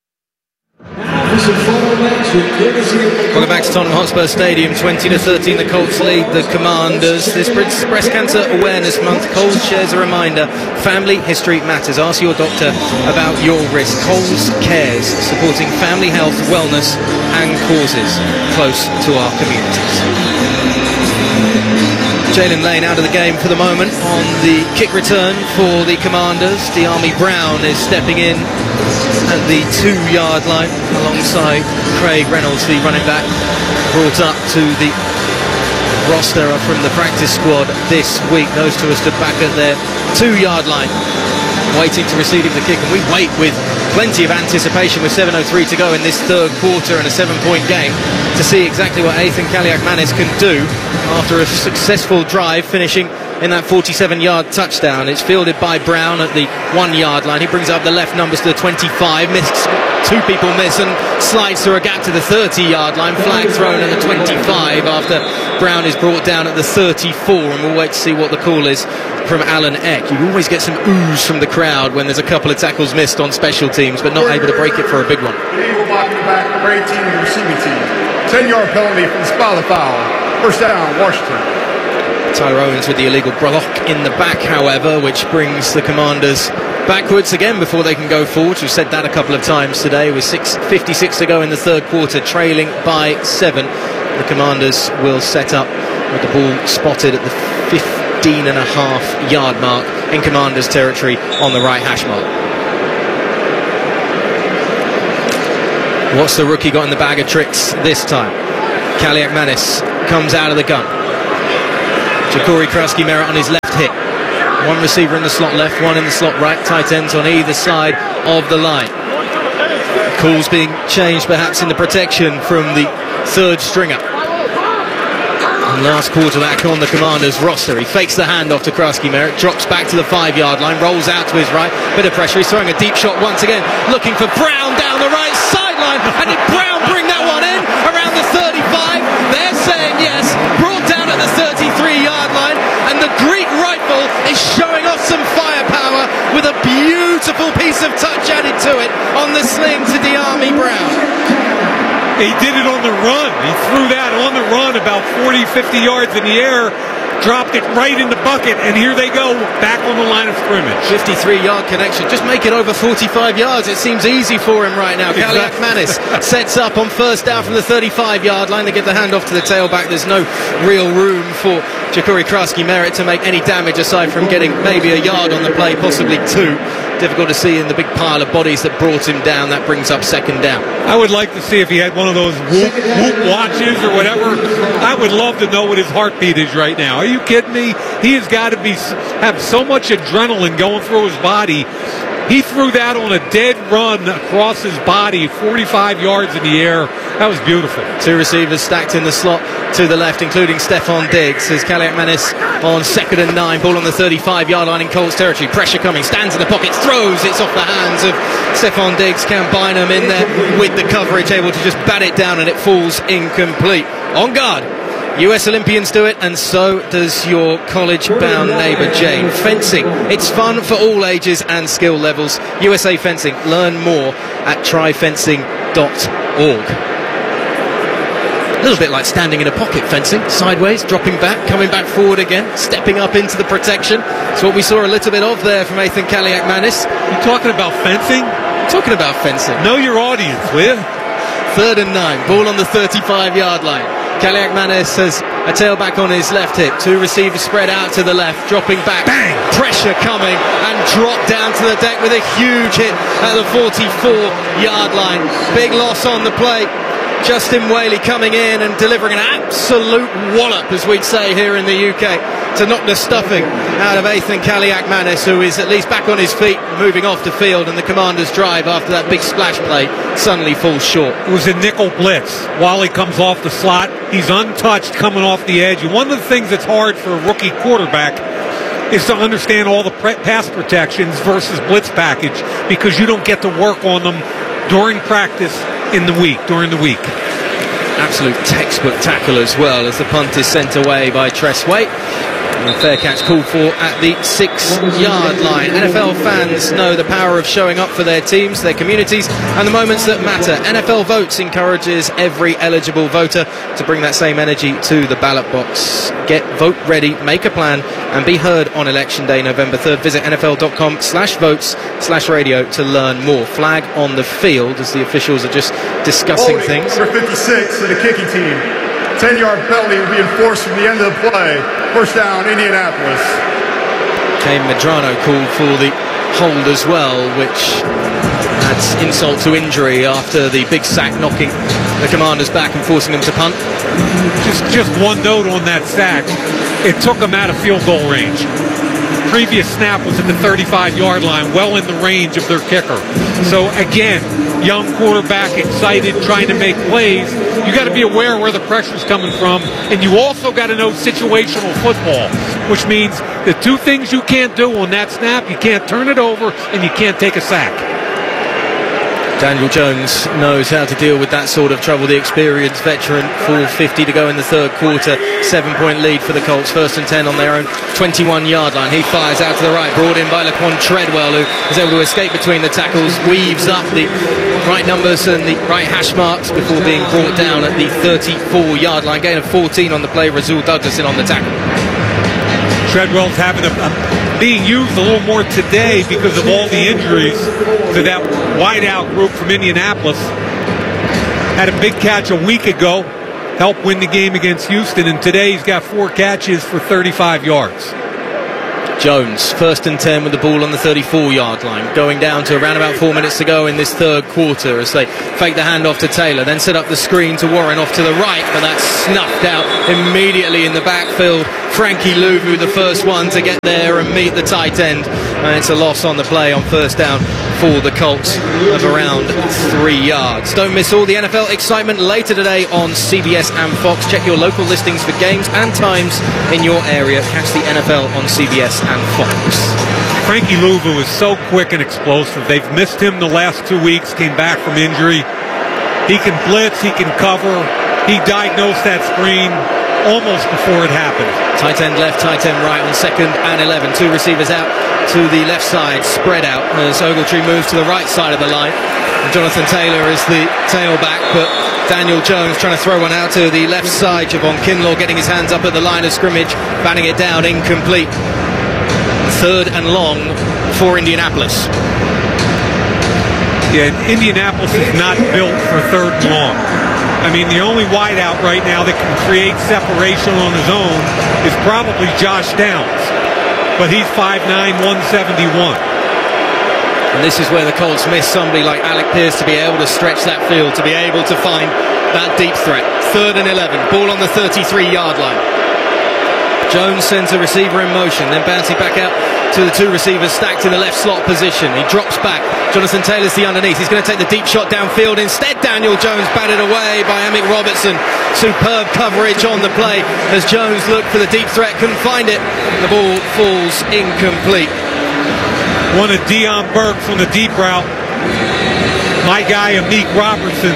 Welcome back to Tottenham Hotspur Stadium. twenty to thirteen, the Colts lead the Commanders. This Breast Cancer Awareness Month, Coles shares a reminder. Family history matters. Ask your doctor about your risk. Coles Cares, supporting family health, wellness and causes close to our communities. Jalen Lane out of the game for the moment on the kick return for the Commanders. De'Ami Brown is stepping in at the two-yard line alongside Craig Reynolds, the running back, brought up to the roster from the practice squad this week. Those two are stood back at their two-yard line, waiting to receive the kick. And we wait with plenty of anticipation with seven oh three to go in this third quarter and a seven-point game to see exactly what Ethan Kaliak-Manis can do after a successful drive, finishing in that forty-seven-yard touchdown. It's fielded by Brown at the one-yard line. He brings up the left numbers to the twenty-five, missed, two people miss, and slides through a gap to the thirty-yard line. Flag thrown at the twenty-five after Brown is brought down at the thirty-four, and we'll wait to see what the call is from Alan Eck. You always get some ooze from the crowd when there's a couple of tackles missed on special teams, but not able to break it for a big one. Eagle blocking the back, number eighteen of the receiving team. ten-yard penalty from the spot of the foul. First down, Washington. Tyler Owens with the illegal block in the back, however, which brings the Commanders backwards again before they can go forward. We've said that a couple of times today. With six fifty-six to go in the third quarter, trailing by seven. The Commanders will set up with the ball spotted at the fifteen and a half yard mark in Commanders territory on the right hash mark. What's the rookie got in the bag of tricks this time? Kaliakmanis comes out of the gun. Ja'Cory Krasky-Merritt on his left hip. One receiver in the slot left, one in the slot right. Tight ends on either side of the line. Calls being changed perhaps in the protection from the third stringer. And last quarterback on the Commanders roster. He fakes the handoff to Krasky-Merritt, drops back to the five-yard line, rolls out to his right. Bit of pressure. He's throwing a deep shot once again, looking for Brown down the right sideline. And did Brown bring that one in around the thirty-five? They're saying yes. Brought down at the thirty-three-yard line. And the Greek rifle is showing off some firepower with a beautiful piece of touch added to it on the sling to Dyami Brown. He did it on the run. He threw that on the run about forty, fifty yards in the air, dropped it right in the bucket, and here they go, back on the line of scrimmage. fifty-three-yard connection. Just make it over forty-five yards. It seems easy for him right now. Exactly. Kaliakmanis sets up on first down from the thirty-five-yard line. They get the handoff to the tailback. There's no real room for Ja'Cory Krasky-Merritt to make any damage aside from getting maybe a yard on the play, possibly two. Difficult to see in the big pile of bodies that brought him down. That brings up second down. I would like to see if he had one of those whoop, whoop watches or whatever. I would love to know what his heartbeat is right now. Are you kidding me? He has got to be have so much adrenaline going through his body. He threw that on a dead run across his body, forty-five yards in the air. That was beautiful. Two receivers stacked in the slot to the left, including Stephon Diggs. As Kaliakmanis on second and nine, ball on the thirty-five-yard line in Colts territory. Pressure coming, stands in the pocket, throws. It's off the hands of Stephon Diggs. Cam Bynum in there with the coverage, able to just bat it down, and it falls incomplete. On guard. U S Olympians do it, and so does your college-bound neighbour Jane. Fencing, it's fun for all ages and skill levels. U S A Fencing, learn more at try fencing dot org. A little bit like standing in a pocket fencing, sideways, dropping back, coming back forward again, stepping up into the protection. It's what we saw a little bit of there from Ethan Kaliakmanis. You talking about fencing? Talking about fencing. Know your audience, will you? Third and nine, ball on the thirty-five-yard line. Kaliakmanis has a tailback on his left hip. Two receivers spread out to the left, dropping back. Bang! Pressure coming, and drop down to the deck with a huge hit at the forty-four-yard line. Big loss on the play. Justin Whaley coming in and delivering an absolute wallop, as we'd say here in the U K, to knock the stuffing out of Ethan Kaliakmanis, who is at least back on his feet, moving off the field, and the Commanders' drive after that big splash play suddenly falls short. It was a nickel blitz. Wally comes off the slot. He's untouched coming off the edge. And one of the things that's hard for a rookie quarterback is to understand all the pre- pass protections versus blitz package, because you don't get to work on them during practice in the week, during the week. Absolute textbook tackle as well, as the punt is sent away by Tress Waite. And a fair catch called for at the six-yard line. N F L fans know the power of showing up for their teams, their communities, and the moments that matter. N F L Votes encourages every eligible voter to bring that same energy to the ballot box. Get vote ready, make a plan, and be heard on Election Day, November third. Visit nfl.com slash votes slash radio to learn more. Flag on the field as the officials are just discussing Holding, things. Number fifty-six for the kicking team. ten-yard penalty will be enforced from the end of the play. First down, Indianapolis. Kane Medrano called for the hold as well, which adds insult to injury after the big sack knocking the Commanders back and forcing them to punt. Just, just one note on that sack. It took them out of field goal range. previous snap was at the thirty-five-yard line, well in the range of their kicker. So again, young quarterback, excited, trying to make plays. You got to be aware where the pressure's coming from, and you also got to know situational football, which means the two things you can't do on that snap: you can't turn it over, and you can't take a sack. Daniel Jones knows how to deal with that sort of trouble. The experienced veteran. four fifty to go in the third quarter. Seven-point lead for the Colts. First and ten on their own twenty-one-yard line. He fires out to the right, brought in by Laquan Treadwell, who is able to escape between the tackles, weaves up the right numbers and the right hash marks before being brought down at the thirty-four-yard line. Gain of fourteen on the play. Rasul Douglas in on the tackle. Treadwell's having a, a, being used a little more today because of all the injuries to that wideout group from Indianapolis. Had a big catch a week ago, helped win the game against Houston, and today he's got four catches for thirty-five yards. Jones, first and ten with the ball on the thirty-four-yard line, going down to around about four minutes to go in this third quarter as they fake the handoff to Taylor, then set up the screen to Warren off to the right, but that's snuffed out immediately in the backfield. Frankie Louvu, the first one to get there and meet the tight end, and it's a loss on the play on first down for the Colts of around three yards. Don't miss all the N F L excitement later today on C B S and Fox. Check your local listings for games and times in your area. Catch the N F L on C B S and Fox. Frankie Louvu is so quick and explosive. They've missed him the last two weeks, came back from injury. He can blitz, he can cover. He diagnosed that screen almost before it happened. Tight end left, tight end right on second and eleven. Two receivers out to the left side, spread out as Ogletree moves to the right side of the line. And Jonathan Taylor is the tailback, but Daniel Jones trying to throw one out to the left side. Javon Kinlaw getting his hands up at the line of scrimmage, batting it down, incomplete. Third and long for Indianapolis. Yeah, Indianapolis is not built for third and long. I mean, the only wideout right now that can create separation on his own is probably Josh Downs. But he's five nine, one seventy-one. And this is where the Colts miss somebody like Alec Pierce to be able to stretch that field, to be able to find that deep threat. Third and eleven, ball on the thirty-three-yard line. Jones sends a receiver in motion, then bouncing back out to the two receivers stacked in the left slot position. He drops back. Jonathan Taylor's the underneath. He's going to take the deep shot downfield. Instead, Daniel Jones batted away by Amick Robertson. Superb coverage on the play as Jones looked for the deep threat, couldn't find it. The ball falls incomplete. One of Deion Burks on the deep route. My guy, Amick Robertson,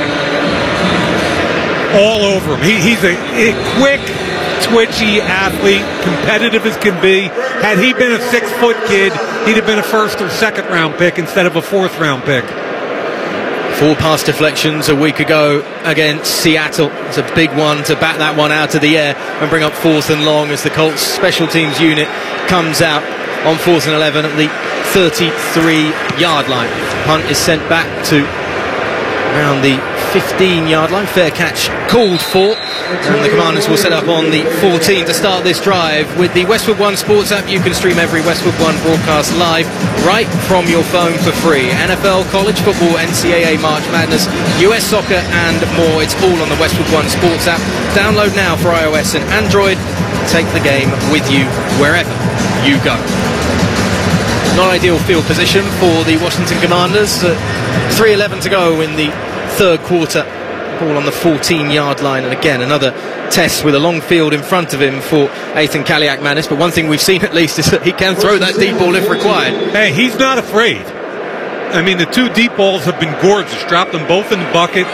all over him. He, he's a, a quick, twitchy athlete, competitive as can be. Had he been a six-foot kid, he'd have been a first or second-round pick instead of a fourth-round pick. Four pass deflections a week ago against Seattle. It's a big one to bat that one out of the air and bring up fourth and long as the Colts special teams unit comes out on fourth and eleven at the thirty-three-yard line. Punt is sent back to around the fifteen-yard line. Fair catch called for, and the Commanders will set up on the fourteen to start this drive. With the Westwood One Sports app, you can stream every Westwood One broadcast live right from your phone for free. N F L, college football, N C double A, March Madness, U S soccer and more. It's all on the Westwood One Sports app. Download now for iOS and Android. Take the game with you wherever you go. Not ideal field position for the Washington Commanders. Uh, three eleven to go in the third quarter. Ball on the fourteen-yard line, and again another test with a long field in front of him for Ethan Kaliak-Manis. But one thing we've seen at least is that he can throw that deep ball if required. Hey, he's not afraid. I mean, the two deep balls have been gorgeous. Dropped them both in the bucket.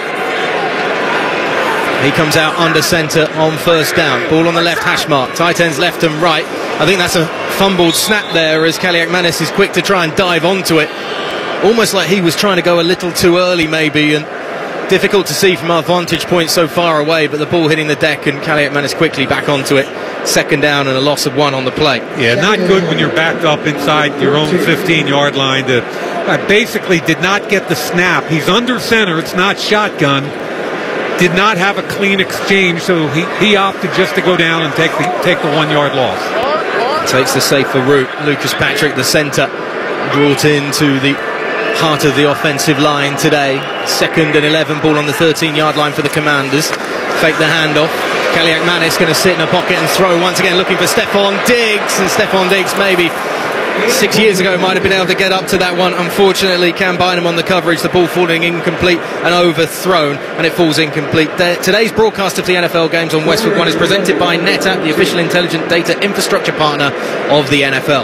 He comes out under centre on first down. Ball on the left hash mark. Tight ends left and right. I think that's a fumbled snap there as Kaliak-Manis is quick to try and dive onto it. Almost like he was trying to go a little too early maybe, and difficult to see from our vantage point so far away, but the ball hitting the deck and Kaliak-Manis quickly back onto it. Second down and a loss of one on the play. Yeah, not good when you're backed up inside your own fifteen-yard line. To, uh, basically did not get the snap. He's under center. It's not shotgun. Did not have a clean exchange, so he, he opted just to go down and take the, take the one-yard loss. Takes the safer route. Lucas Patrick, the centre, brought into the heart of the offensive line today. Second and eleven, ball on the thirteen-yard line for the Commanders. Fake the handoff. Kaliak-Manis going to sit in a pocket and throw once again, looking for Stephon Diggs, and Stephon Diggs maybe six years ago might have been able to get up to that one. Unfortunately, Cam Bynum on the coverage, the ball falling incomplete and overthrown, and it falls incomplete. Today's broadcast of the N F L games on Westwood One is presented by NetApp, the official intelligent data infrastructure partner of the N F L.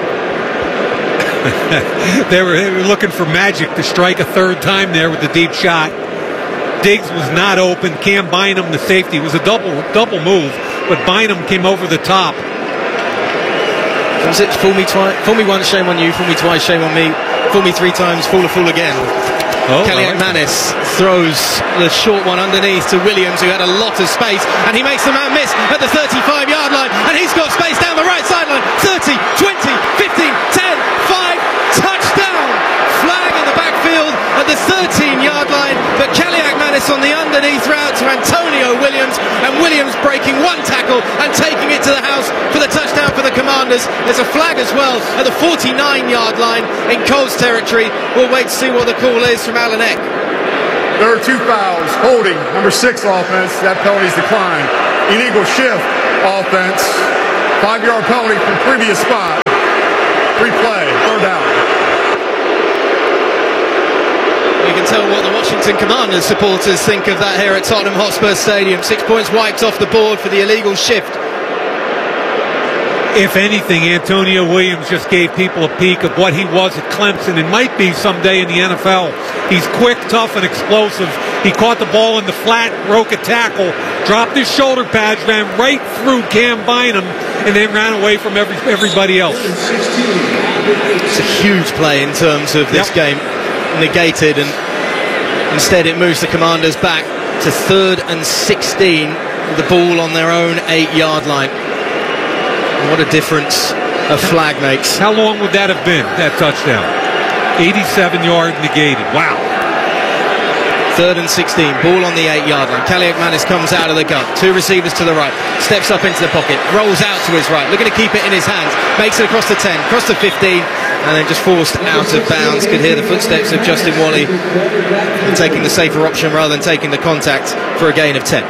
they, were, they were looking for magic to strike a third time there with the deep shot. Diggs was not open. Cam Bynum, the safety, was a double double move, but Bynum came over the top. Was it fool me twice? Fool me once, shame on you. Fool me twice, shame on me. Fool me three times, fool a fool again. Oh, Kelly Manis throws the short one underneath to Williams, who had a lot of space, and he makes the man miss at the thirty-five yard line, and he's got space down the right sideline. thirty, twenty, fifteen, ten, five, touchdown! Flag in the backfield at the thirteen yard line, but Kelly Manis on the underneath route to Antonio Williams, and Williams breaking one tackle and taking it to the house for the touchdown for the Commanders. There's a flag as well at the forty-nine yard line in Colts territory. We'll wait to see what the call is from Alan Eck. There are two fouls. Holding, number six offense. That penalty's declined. Illegal shift offense. Five yard penalty from previous spot. Replay, third down. You can tell what the Washington Commanders supporters think of that here at Tottenham Hotspur Stadium. Six points wiped off the board for the illegal shift. If anything, Antonio Williams just gave people a peek of what he was at Clemson and might be someday in the N F L. He's quick, tough, and explosive. He caught the ball in the flat, broke a tackle, dropped his shoulder pads, ran right through Cam Bynum, and then ran away from every, everybody else. It's a huge play in terms of this yep. game. Negated, and instead it moves the Commanders back to third and sixteen with the ball on their own eight yard line. What a difference a flag makes. How long would that have been, that touchdown? eighty-seven yard negated. Wow. Third and sixteen, ball on the eight yard line. Kelly Manis comes out of the gun, two receivers to the right, steps up into the pocket, rolls out to his right, looking to keep it in his hands, makes it across the ten, across the fifteen, and then just forced out of bounds. Could hear the footsteps of Justin Wally and taking the safer option rather than taking the contact for a gain of ten.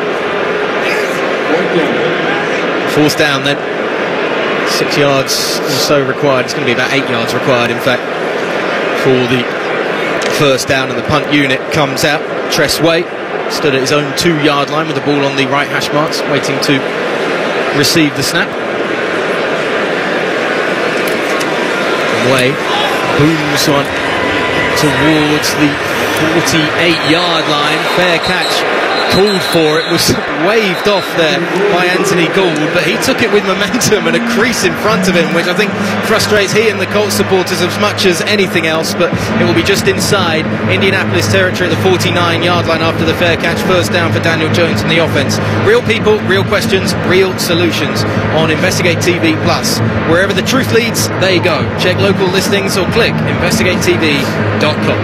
Forced down then. Six yards or so required. It's going to be about eight yards required, in fact, for the first down, and the punt unit comes out. Tress Way stood at his own two yard line with the ball on the right hash marks, waiting to receive the snap. Way booms on towards the forty-eight yard line. Fair catch called for. It was waved off there by Anthony Gould, but he took it with momentum and a crease in front of him, which I think frustrates he and the Colts supporters as much as anything else. But it will be just inside Indianapolis territory at the forty-nine yard line after the fair catch. First down for Daniel Jones and the offense. Real people, real questions, real solutions on Investigate T V Plus. Wherever the truth leads, there you go. Check local listings or click investigate T V dot com.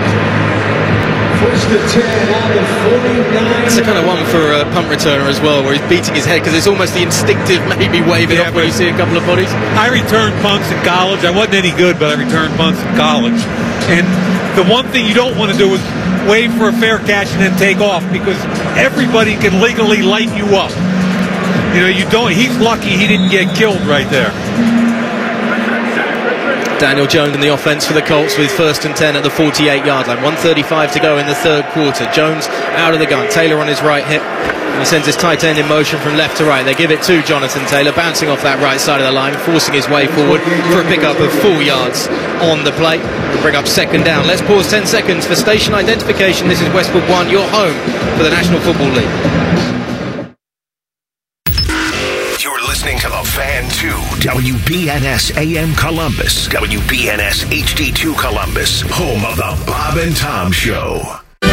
It's the kind of one for a punt returner as well, where he's beating his head because it's almost the instinctive maybe waving yeah, off when you see a couple of bodies. I returned punts in college. I wasn't any good, but I returned punts in college. And the one thing you don't want to do is wave for a fair catch and then take off, because everybody can legally light you up. You know, you don't. He's lucky he didn't get killed right there. Daniel Jones in the offense for the Colts with first and ten at the forty-eight yard line. one thirty-five to go in the third quarter. Jones out of the gun. Taylor on his right hip. And he sends his tight end in motion from left to right. They give it to Jonathan Taylor, bouncing off that right side of the line, forcing his way forward for a pickup of four yards on the play. We'll bring up second down. Let's pause ten seconds for station identification. This is Westwood One, your home for the National Football League. Listening to The Fan two, W B N S A M Columbus, W B N S H D two Columbus, home of the Bob and Tom Show.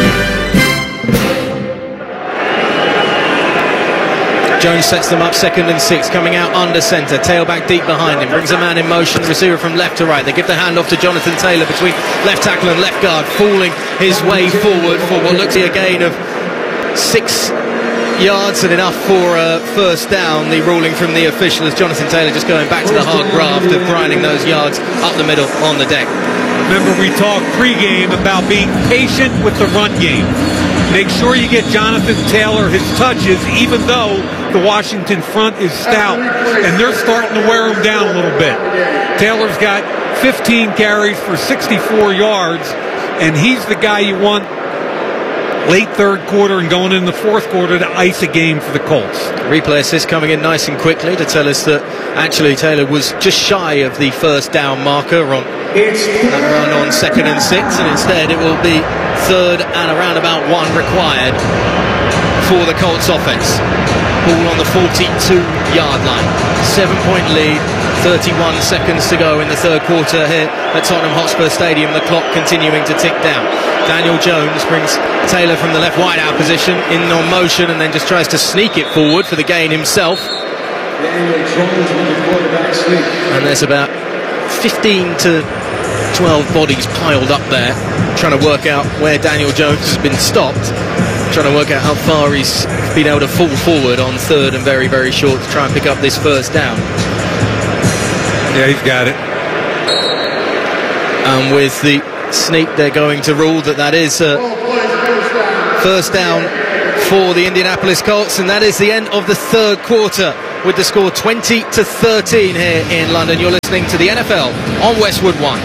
Jones sets them up second and six, coming out under centre, tailback deep behind him, brings a man in motion, receiver from left to right. They give the handoff to Jonathan Taylor between left tackle and left guard, falling his way forward for what looks like a gain of six yards and enough for a first down. The ruling from the official is Jonathan Taylor just going back to the hard graft of grinding those yards up the middle on the deck. Remember, we talked pregame about being patient with the run game. Make sure you get Jonathan Taylor his touches, even though the Washington front is stout, and they're starting to wear him down a little bit. Taylor's got fifteen carries for sixty-four yards, and he's the guy you want late third quarter and going in the fourth quarter to ice a game for the Colts. Replay assist coming in nice and quickly to tell us that actually Taylor was just shy of the first down marker on that run on second and six, and instead it will be third and around about one required for the Colts offense. Ball on the forty-two yard line. Seven point lead, thirty-one seconds to go in the third quarter here at Tottenham Hotspur Stadium. The clock continuing to tick down. Daniel Jones brings Taylor from the left wideout position in on motion and then just tries to sneak it forward for the gain himself. And there's about fifteen to twelve bodies piled up there trying to work out where Daniel Jones has been stopped, trying to work out how far he's been able to fall forward on third and very, very short to try and pick up this first down. Yeah, he's got it. And with the sneak, they're going to rule that that is uh, first down for the Indianapolis Colts, and that is the end of the third quarter with the score twenty to thirteen here in London. You're listening to the N F L on Westwood One.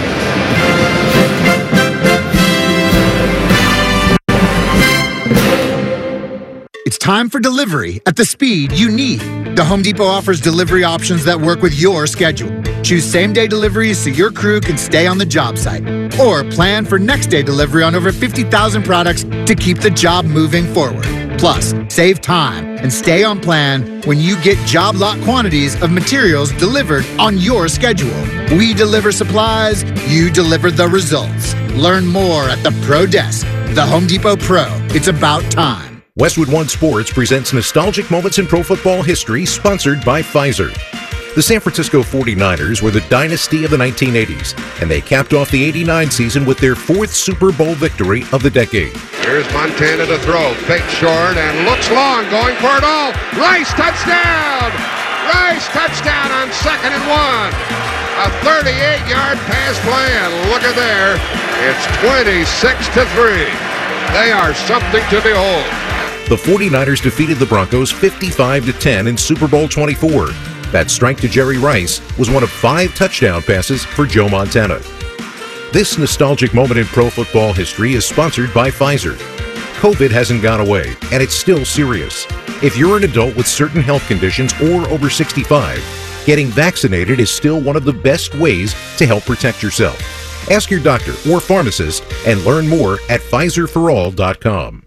It's time for delivery at the speed you need. The Home Depot offers delivery options that work with your schedule. Choose same-day deliveries so your crew can stay on the job site. Or plan for next-day delivery on over fifty thousand products to keep the job moving forward. Plus, save time and stay on plan when you get job lot quantities of materials delivered on your schedule. We deliver supplies, you deliver the results. Learn more at the Pro Desk. The Home Depot Pro. It's about time. Westwood One Sports presents Nostalgic Moments in Pro Football History, sponsored by Pfizer. The San Francisco forty-niners were the dynasty of the nineteen eighties, and they capped off the eighty-nine season with their fourth Super Bowl victory of the decade. Here's Montana to throw. Fake short and looks long, going for it all. Rice touchdown! Rice touchdown on second and one. A thirty-eight yard pass play, and look at there. It's twenty-six to three. They are something to behold. The forty-niners defeated the Broncos fifty-five to ten in Super Bowl twenty-four. That strike to Jerry Rice was one of five touchdown passes for Joe Montana. This nostalgic moment in pro football history is sponsored by Pfizer. COVID hasn't gone away, and it's still serious. If you're an adult with certain health conditions or over sixty-five, getting vaccinated is still one of the best ways to help protect yourself. Ask your doctor or pharmacist and learn more at Pfizer for all dot com.